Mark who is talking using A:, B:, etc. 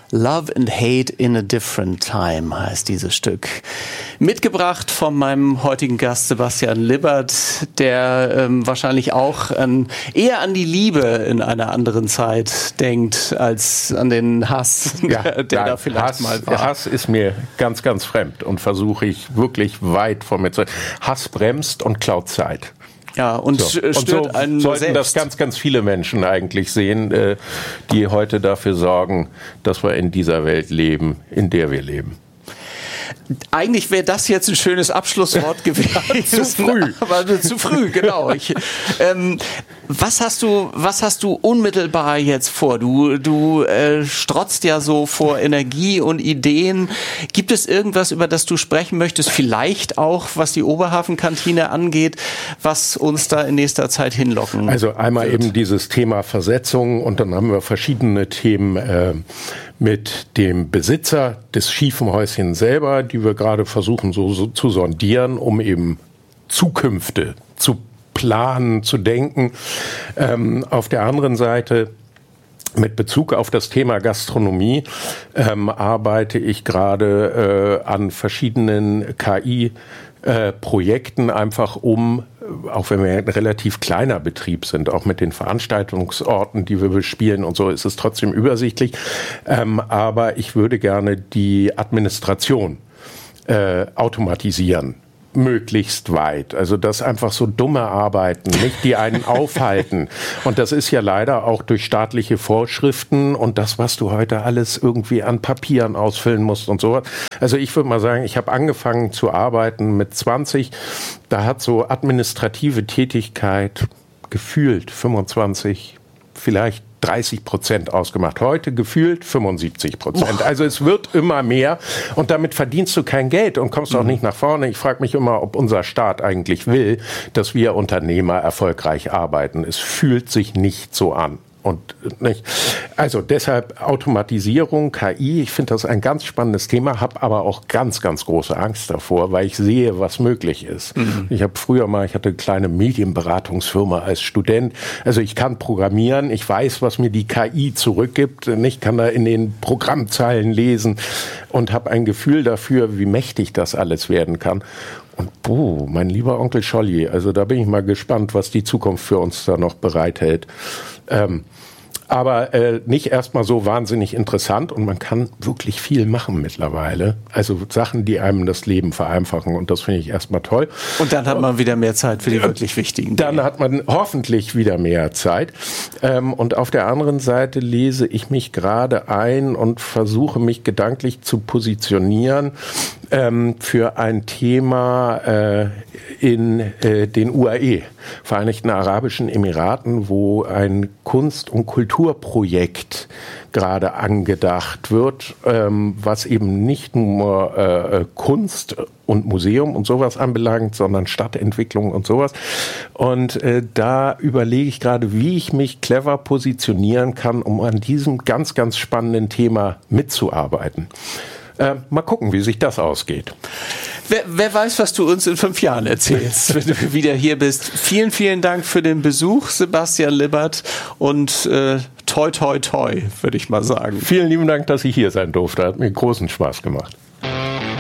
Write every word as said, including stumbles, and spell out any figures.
A: Love and Hate in a Different Time heißt dieses Stück. Mitgebracht von meinem heutigen Gast Sebastian Libbert, der ähm, wahrscheinlich auch an, eher an die Liebe in einer anderen Zeit denkt, als an den Hass,
B: ja,
A: der, der
B: nein,
A: da vielleicht
B: Hass,
A: mal war.
B: Hass ist mir ganz, ganz fremd und versuche ich wirklich weit von mir zu... Hass bremst und klaut Zeit.
A: Ja, und
B: so.
A: stört
B: und so
A: einen
B: sollten
A: selbst.
B: Das ganz, ganz viele Menschen eigentlich sehen, äh, die heute dafür sorgen, dass wir in dieser Welt leben, in der wir leben.
A: Eigentlich wäre das jetzt ein schönes Abschlusswort gewesen.
B: Zu früh.
A: Aber zu früh, genau. Ich, ähm, was hast du, was hast du unmittelbar jetzt vor? Du, du äh, strotzt ja so vor Energie und Ideen. Gibt es irgendwas, über das du sprechen möchtest? Vielleicht auch, was die Oberhafenkantine angeht, was uns da in nächster Zeit hinlocken
B: Also einmal
A: wird?
B: Eben dieses Thema Versetzung und dann haben wir verschiedene Themen äh, mit dem Besitzer des schiefen Häuschens selber, die wir gerade versuchen so, so zu sondieren, um eben Zukünfte zu planen, zu denken. Ähm, auf der anderen Seite, mit Bezug auf das Thema Gastronomie, ähm, arbeite ich gerade äh, an verschiedenen K I Äh, Projekten, einfach um, auch wenn wir ein relativ kleiner Betrieb sind, auch mit den Veranstaltungsorten, die wir bespielen und so, ist es trotzdem übersichtlich. Ähm, aber ich würde gerne die Administration äh, automatisieren. Möglichst weit. Also das einfach so dumme Arbeiten, nicht, die einen aufhalten. Und das ist ja leider auch durch staatliche Vorschriften und das, was du heute alles irgendwie an Papieren ausfüllen musst und so. Also ich würde mal sagen, ich habe angefangen zu arbeiten mit zwanzig. Da hat so administrative Tätigkeit gefühlt fünfundzwanzig, vielleicht dreißig Prozent ausgemacht. Heute gefühlt fünfundsiebzig Prozent. Also es wird immer mehr und damit verdienst du kein Geld und kommst auch nicht nach vorne. Ich frage mich immer, ob unser Staat eigentlich will, dass wir Unternehmer erfolgreich arbeiten. Es fühlt sich nicht so an. Und nicht. Also deshalb Automatisierung, K I, ich finde das ein ganz spannendes Thema, habe aber auch ganz, ganz große Angst davor, weil ich sehe, was möglich ist. Mhm. Ich habe früher mal, ich hatte eine kleine Medienberatungsfirma als Student. Also ich kann programmieren, ich weiß, was mir die K I zurückgibt. Ich kann da in den Programmzeilen lesen und habe ein Gefühl dafür, wie mächtig das alles werden kann. Und boah, mein lieber Onkel Scholli, also da bin ich mal gespannt, was die Zukunft für uns da noch bereithält. Ähm, aber äh, nicht erstmal so wahnsinnig interessant und man kann wirklich viel machen mittlerweile. Also Sachen, die einem das Leben vereinfachen und das finde ich erstmal toll.
A: Und dann hat man wieder mehr Zeit für die wirklich wichtigen Dinge.
B: Dann hat man hoffentlich wieder mehr Zeit. Ähm, und auf der anderen Seite lese ich mich gerade ein und versuche mich gedanklich zu positionieren ähm, für ein Thema äh, in äh, den U A E, Vereinigten Arabischen Emiraten, wo ein Kunst- und Kulturprojekt gerade angedacht wird, ähm, was eben nicht nur äh, Kunst und Museum und sowas anbelangt, sondern Stadtentwicklung und sowas. Und äh, da überlege ich gerade, wie ich mich clever positionieren kann, um an diesem ganz, ganz spannenden Thema mitzuarbeiten. Äh, mal gucken, wie sich das ausgeht.
A: Wer, wer weiß, was du uns in fünf Jahren erzählst, wenn du wieder hier bist. Vielen, vielen Dank für den Besuch, Sebastian Libbert, und äh, toi, toi, toi, würde ich mal sagen.
B: Vielen lieben Dank, dass ich hier sein durfte. Hat mir großen Spaß gemacht.